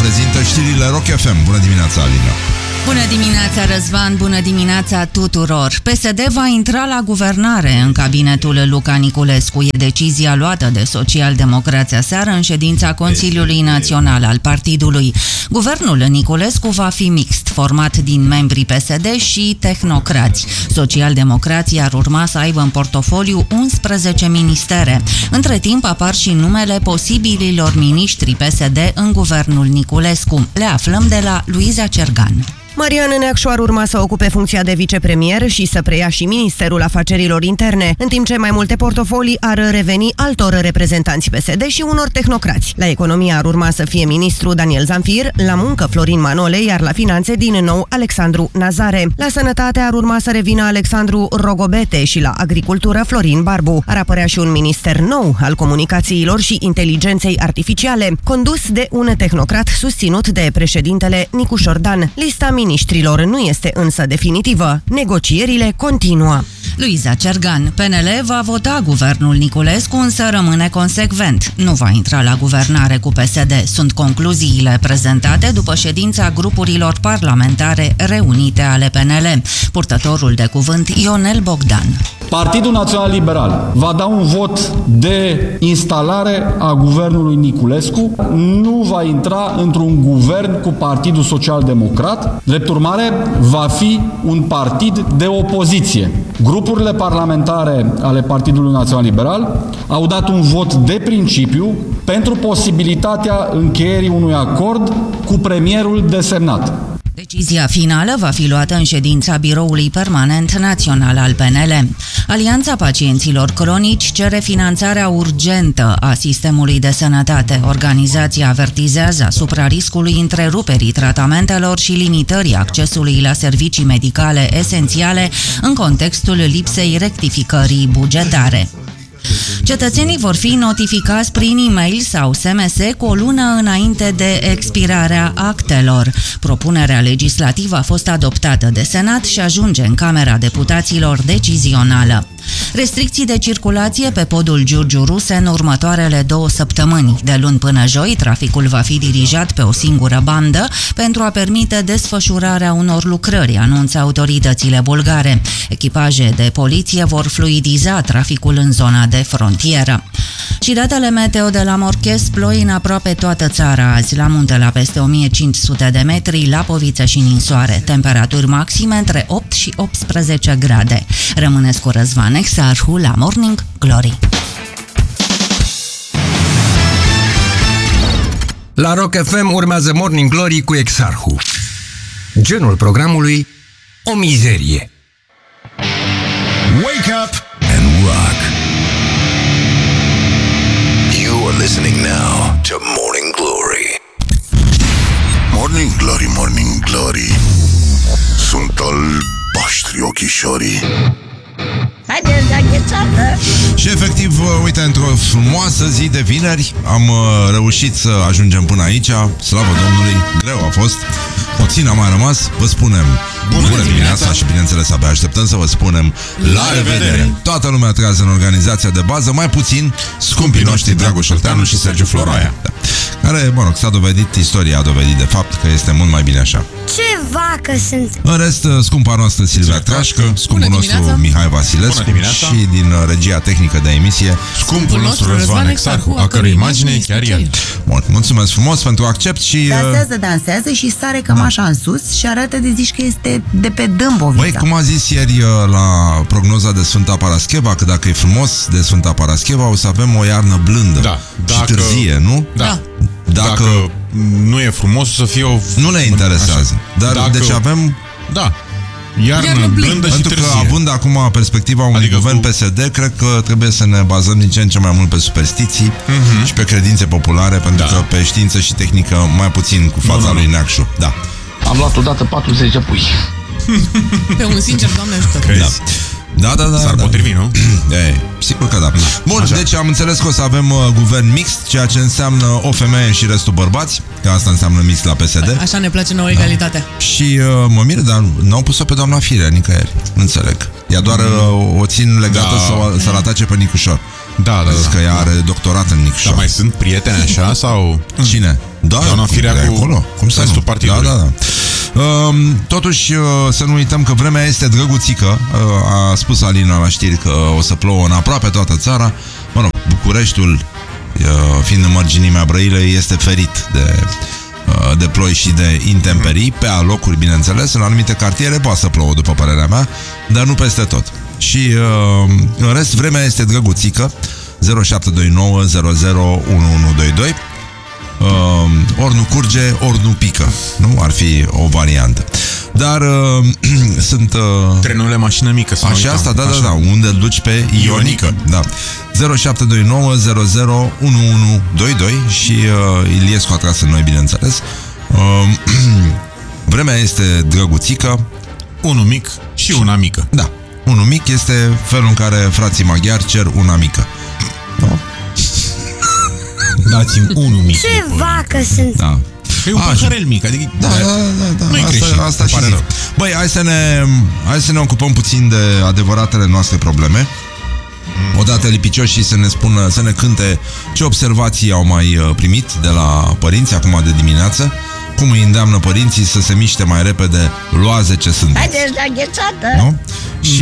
prezintă știrile Rock FM. Bună dimineața, Alina! Bună dimineața, Răzvan, bună dimineața tuturor! PSD va intra la guvernare în cabinetul Luca Niculescu. E decizia luată de Social-Democrați aseară în ședința Consiliului Național al partidului. Guvernul Niculescu va fi mixt, format din membrii PSD și tehnocrați. Social-Democrații ar urma să aibă în portofoliu 11 ministere. Între timp apar și numele posibililor miniștri PSD în guvernul Niculescu. Le aflăm de la Luiza Cergan. Marian Neacșu ar urma să ocupe funcția de vicepremier și să preia și Ministerul Afacerilor Interne, în timp ce mai multe portofolii ar reveni altor reprezentanți PSD și unor tehnocrați. La economie ar urma să fie ministru Daniel Zamfir, la muncă Florin Manole, iar la finanțe din nou Alexandru Nazare. La sănătate ar urma să revină Alexandru Rogobete și la agricultură Florin Barbu. Ar apărea și un minister nou al comunicațiilor și inteligenței artificiale, condus de un tehnocrat susținut de președintele Nicușor Dan. Lista miniștrilor nu este însă definitivă. Negocierile continuă. Luiza Cergan. PNL va vota guvernul Niculescu, însă rămâne consecvent. Nu va intra la guvernare cu PSD. Sunt concluziile prezentate după ședința grupurilor parlamentare reunite ale PNL. Purtătorul de cuvânt Ionel Bogdan. Partidul Național Liberal va da un vot de instalare a guvernului Niculescu. Nu va intra într-un guvern cu Partidul Social Democrat. Drept urmare, va fi un partid de opoziție. Grupurile parlamentare ale Partidului Național Liberal au dat un vot de principiu pentru posibilitatea încheierii unui acord cu premierul desemnat. Decizia finală va fi luată în ședința Biroului Permanent Național al PNL. Alianța Pacienților Cronici cere finanțarea urgentă a sistemului de sănătate. Organizația avertizează asupra riscului întreruperii tratamentelor și limitării accesului la servicii medicale esențiale în contextul lipsei rectificării bugetare. Cetățenii vor fi notificați prin e-mail sau SMS cu o lună înainte de expirarea actelor. Propunerea legislativă a fost adoptată de Senat și ajunge în Camera Deputaților decizională. Restricții de circulație pe podul Giurgiu Ruse în următoarele 2 săptămâni. De luni până joi, traficul va fi dirijat pe o singură bandă pentru a permite desfășurarea unor lucrări, anunță autoritățile bulgare. Echipaje de poliție vor fluidiza traficul în zona de frontieră. Și datele meteo de la Morchez, ploi în aproape toată țara azi, la munte la peste 1500 de metri, la Poviță și Ninsoare. Temperaturi maxime între 8 și 18 grade. Rămâneți cu Răzvan Exarhu la Morning Glory. La Rock FM urmează Morning Glory cu Exarhu. Genul programului: o mizerie. Wake up and rock. You are listening now to Morning Glory. Morning Glory, Morning Glory. Sunt albaștri ochișorii. Haideți la ghețată! Și efectiv, uite, într-o frumoasă zi de vineri am reușit să ajungem până aici. Slavă Domnului, greu a fost. Puțin a mai rămas. Vă spunem bună dimineața și bineînțeles abia așteptăm să vă spunem la revedere. Toată lumea trează în organizația de bază, mai puțin scumpii noștri Dragoș Olteanu și Sergiu Floroaia, care, mă rog, s-a dovedit, istoria a dovedit de fapt că este mult mai bine așa. Ce vacă sunt! În rest, scumpa noastră Silvia Trașcă, scumpul nostru Mihai Vasilescu și din regia tehnică de emisie scumpul nostru Răzvan Exarhu, a cărui imagine e chiar el. Bun, mulțumesc frumos pentru accept și... Dansează și sare cam așa în sus și arată de zici că este de pe Dâmbovița. Băi, cum a zis ieri la prognoza de Sfânta Parascheva, că dacă e frumos de Sfânta Parascheva o să avem o iarnă blândă și târzie, nu? Da. Dacă nu e frumos, o să fie o... Nu le interesează. Dar deci avem... Da. Iarnă blândă și pentru târzie. Că având acum perspectiva unui guvern PSD, cred că trebuie să ne bazăm din ce în ce mai mult pe superstiții și pe credințe populare, pentru că pe știință și tehnică mai puțin cu fața lui Neacșu. Da. Am luat odată 40 de pui. Pe un sincer, Doamne ajută. Crezi? Da. S-ar potrivi, nu? Sigur că da. Bun, așa. Deci am înțeles că o să avem guvern mixt, ceea ce înseamnă o femeie și restul bărbați, că asta înseamnă mixt la PSD. Așa ne place nouă egalitatea. Și mă mir, dar n-au pus-o pe doamna Firea nicăieri. Nu înțeleg. Ea doar o țin legată să-l atace pe Nicușor. Da. Zic că ea are doctorat în Nicușor. Dar mai sunt prieteni așa sau... Cine? Da, doamna Firea cu acolo. Cum să nu? partidului. Da. Totuși, să nu uităm că vremea este drăguțică. A spus Alina la știri că o să plouă în aproape toată țara. Mă rog, Bucureștiul, fiind în mărginimea Brăilei, este ferit de ploi și de intemperii. Pe alocuri, bineînțeles, în anumite cartiere poate să plouă, după părerea mea, dar nu peste tot. Și în rest, vremea este drăguțică. 0729 001122. Ori nu curge, ori nu pică. Nu? Ar fi o variantă. Dar sunt... trenurile mașină mică. Așa asta, da. Unde îl duci pe Ionică. Da. 0729 001122. Și Iliescu a tras în noi, bineînțeles. Vremea este drăguțică. Unul mic și una mică. Da. Unul mic este felul în care frații maghiari cer una mică. Da? Dați-mi unul mic. Ce vacă sunt! Da. E un păhărel mic, adică... Da. Nu-i greșit. Asta și zic. Băi, hai să ne ocupăm puțin de adevăratele noastre probleme. Odată lipicioșii să ne cânte ce observații au mai primit de la părinți acum de dimineață, cum îi îndeamnă părinții să se miște mai repede, luaze ce sunt. Haideți la ghețată! Nu? Și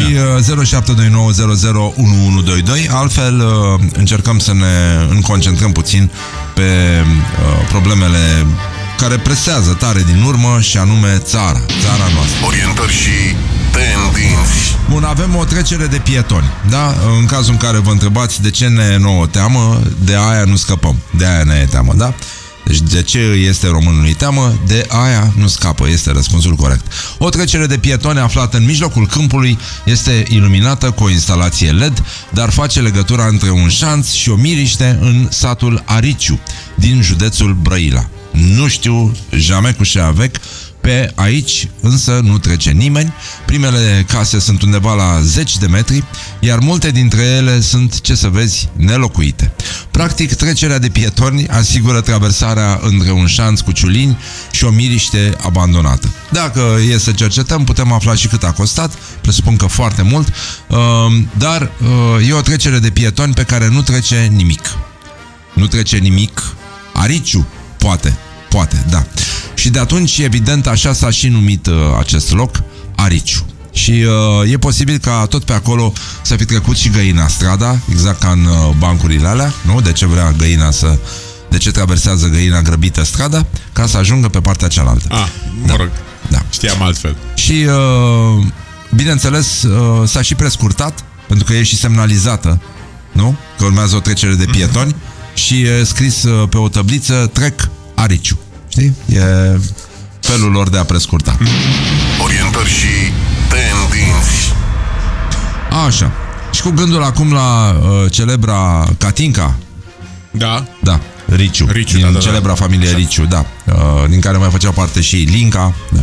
0729001122. Altfel încercăm să ne concentrăm puțin pe problemele care presează tare din urmă, și anume țara noastră. Orientări și tendinți. Bun, avem o trecere de pietoni, da? În cazul în care vă întrebați de ce ne e nouă teamă, de aia nu scăpăm. De aia ne e teamă, da? Deci de ce este românului teamă? De aia nu scapă, este răspunsul corect. O trecere de pietoni aflată în mijlocul câmpului este iluminată cu o instalație LED, dar face legătura între un șanț și o miriște în satul Ariciu, din județul Brăila. Nu știu, jamais cu avec. Pe aici însă nu trece nimeni. Primele case sunt undeva la 10 de metri, iar multe dintre ele sunt, ce să vezi, nelocuite. Practic, trecerea de pietoni asigură traversarea între un șanț cu ciulini și o miriște abandonată. Dacă e să cercetăm, putem afla și cât a costat, presupun că foarte mult, dar e o trecere de pietoni pe care nu trece nimic. Nu trece nimic. Ariciu, poate, da. Și de atunci, evident, așa s-a și numit acest loc, Ariciu. Și e posibil ca tot pe acolo să fi trecut și găina strada, exact ca în bancurile alea, nu? De ce traversează găina grăbită strada? Ca să ajungă pe partea cealaltă. Mă rog, știam altfel. Și, bineînțeles, s-a și prescurtat, pentru că e și semnalizată, nu? Că urmează o trecere de pietoni și e scris pe o tabliță, trec Ariciu. Știi? E felul lor de a prescurta. Orientări și tendinți. Așa. Și cu gândul acum la celebra Catinca. Da. Riciu. Din celebra familie așa. Riciu, da. Din care mai făcea parte și Linca. Da.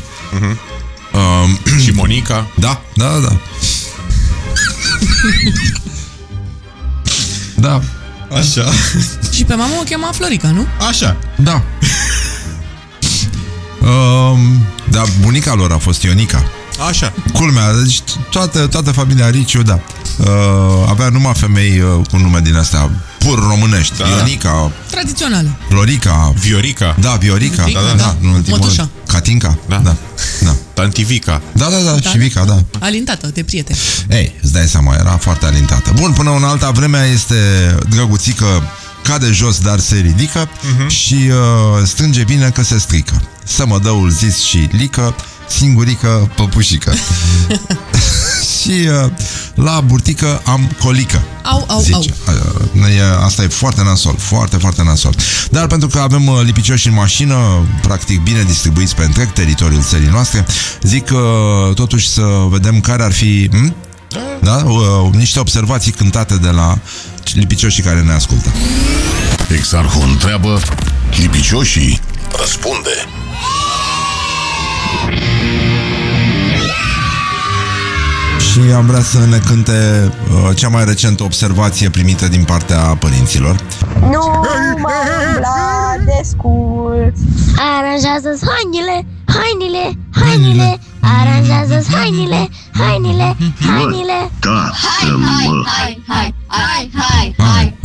Și Monica. Da. Da. Așa. Și pe mama o chema Florica, nu? Așa. Da. Dar bunica lor a fost Ionica. Așa. Culmea, deci toată familia Riciu, da. Avea numai femei cu nume din astea pur românești. Da. Ionica. Tradiționale. Florica. Viorica. Da, Viorica. Da. Mătușa. Catinca. Da. Tanti Vica. Da, și Vica, da. Alintată de prieteni. Ei, îți dai seama, era foarte alintată. Bun, până în alta, vremea este drăguțică, cade jos, dar se ridică și strânge bine că se strică. Sămădăul zis și lică, singurică, păpușică. Și la burtică am colică. Au. Asta e foarte nasol, foarte nasol. Dar pentru că avem lipicioși în mașină, practic bine distribuiți pe întreg teritoriul țării noastre, zic totuși să vedem care ar fi niște observații cântate de la lipicioșii care ne ascultă. Exarhul întreabă, lipicioșii răspunde. Și am vrea să ne cânte cea mai recentă observație primită din partea părinților. Nu mă umbla de scurt. Aranjează-ți hainile. Aranjează-ți hainile. Da, Hai.